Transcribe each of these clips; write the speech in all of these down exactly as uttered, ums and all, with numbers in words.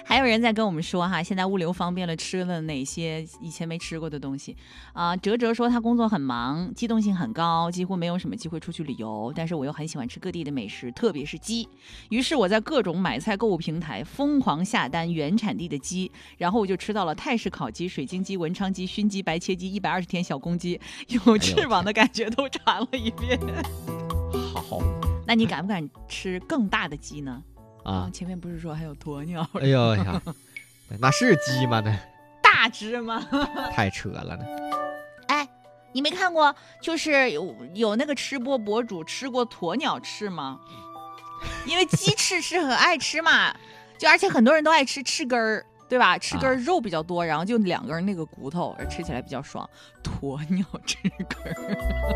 还有人在跟我们说哈，现在物流方便了，吃了哪些以前没吃过的东西啊、呃？哲哲说他工作很忙，机动性很高，几乎没有什么机会出去旅游，但是我又很喜欢吃各地的美食，特别是鸡。于是我在各种买菜购物平台疯狂下单原产地的鸡，然后我就吃到了泰式烤鸡、水晶鸡、文昌鸡、熏鸡、白切鸡、一百二十天小公鸡，有翅膀的感觉都尝了一遍。 好， 那你敢不敢吃更大的鸡呢？ 啊， 前面不是说还有鸵鸟？ 哎呦呀，那是鸡吗？那大只吗？ 太扯了呢。 哎，你没看过，就是有有那个吃播博主吃过鸵鸟翅吗？因为鸡翅是很爱吃嘛，就而且很多人都爱吃翅根儿，对吧？翅根儿肉比较多，然后就两根那个骨头，吃起来比较爽。鸵鸟翅根儿，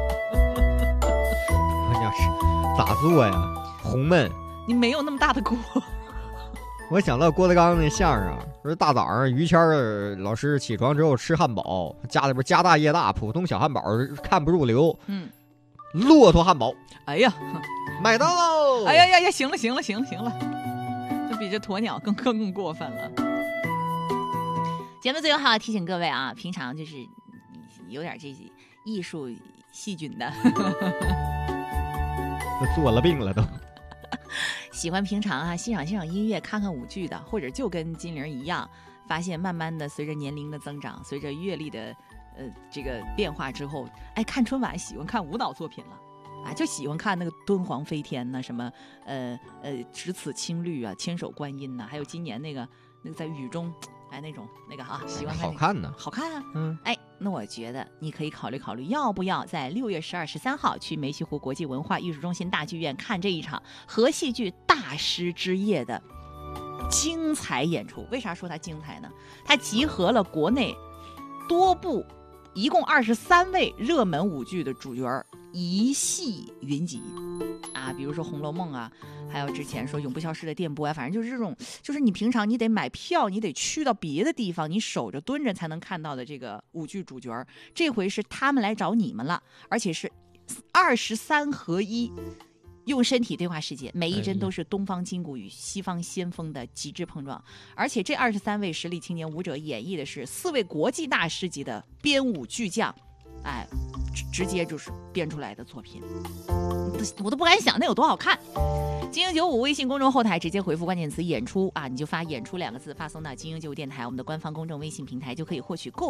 鸵鸟翅咋做呀？红焖。 你没有那么大的锅。 我想到郭德纲那相声啊，说大早上于谦儿老师起床之后吃汉堡，家里边家大业大，普通小汉堡看不入流， 嗯， 骆驼汉堡， 哎呀， 买到喽！ 哎呀呀呀，行了行了行了行了，这比这鸵鸟更更更过分了。节目最后还要提醒各位啊，平常就是有点这艺术细菌的， 都做了病了都。 喜欢平常啊欣赏欣赏音乐，看看舞剧的，或者就跟金玲一样，发现慢慢的随着年龄的增长，随着阅历的呃这个变化之后，哎，看春晚喜欢看舞蹈作品了啊，就喜欢看那个敦煌飞天呐，什么呃呃只此青绿啊，千手观音呐，还有今年那个那个在雨中哎那种那个啊，喜欢看、那个、 好看呢， 好看啊， 嗯， 哎，那我觉得你可以考虑考虑，要不要在六月十二、十三号去梅溪湖国际文化艺术中心大剧院看这一场和戏剧大师之夜的精彩演出。为啥说它精彩呢？它集合了国内多部一共二十三位热门舞剧的主角一戏云集啊，比如说《红楼梦》啊，还有之前说永不消失的电波啊，反正就是这种，就是你平常你得买票，你得去到别的地方，你守着蹲着才能看到的这个舞剧主角，这回是他们来找你们了，而且是二十三合一。用身体对话世界，每一帧都是东方筋骨与西方先锋的极致碰撞，而且这二十三位实力青年舞者演绎的是四位国际大师级的编舞巨匠，哎，直接就是编出来的作品，我都不敢想那有多好看。精英九五微信公众后台直接回复关键词演出啊，你就发演出两个字发送到精英九五电台我们的官方公众微信平台，就可以获取购